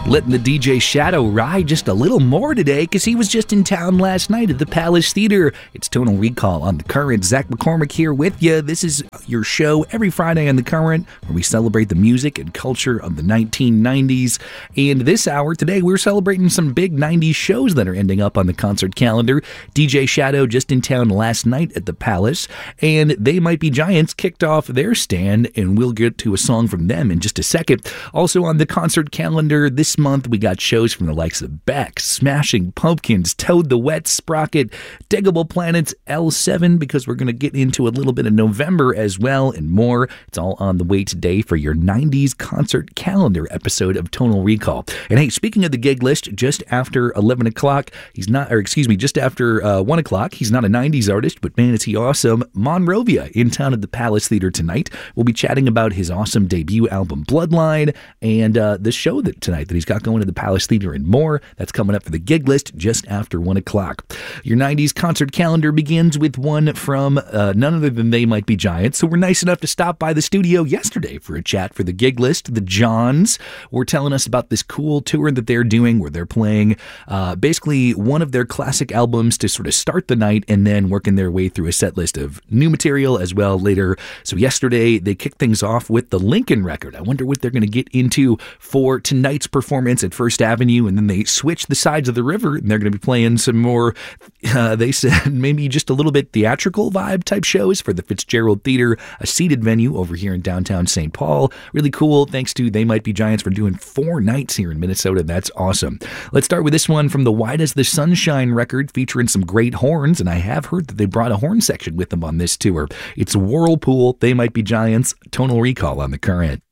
letting the DJ Shadow ride just a little more today because he was just in town last night at the Palace Theater. It's Total Recall on The Current. Zach McCormick here with you. This is your show every Friday on The Current where we celebrate the music and culture of the 1990s. And this hour today, we're celebrating some big 90s shows that are ending up on the concert calendar. DJ Shadow just in town last night at the Palace, and They Might Be Giants kicked off their stand, and we'll get to a song from them in just a second. Also on the concert calendar this month, we got shows from the likes of Beck, Smashing Pumpkins, Toad the Wet Sprocket, Diggable Planets, L7, because we're going to get into a little bit of November as well, and more. It's all on the way today for your 90s concert calendar episode of Total Recall. And hey, speaking of the gig list, just after 11 o'clock, just after 1 o'clock, he's not a 90s artist, but man, is he awesome. Monrovia in town at the Palace Theater tonight. We'll be chatting about his awesome debut album, Bloodline, and the show tonight that he's got going to the Palace Theater and more. That's coming up for the gig list just after 1 o'clock. Your 90s concert calendar begins with one from none other than They Might Be Giants, who were nice enough to stop by the studio yesterday for a chat for the gig list. The Johns were telling us about this cool tour that they're doing where they're playing basically one of their classic albums to sort of start the night and then working their way through a set list of new material as well later. So yesterday they kicked things off with the Lincoln record. I wonder what they're going to get into for tonight's performance at First Avenue, and then they switch the sides of the river and they're going to be playing some more, they said maybe just a little bit theatrical vibe type shows for the Fitzgerald Theater, a seated venue over here in downtown St. Paul. Really cool. Thanks to They Might Be Giants for doing 4 nights here in Minnesota. That's awesome. Let's start with this one from the Wide as the Sunshine record featuring some great horns, and I have heard that they brought a horn section with them on this tour. It's Whirlpool, They Might Be Giants, Tonal Recall on The Current.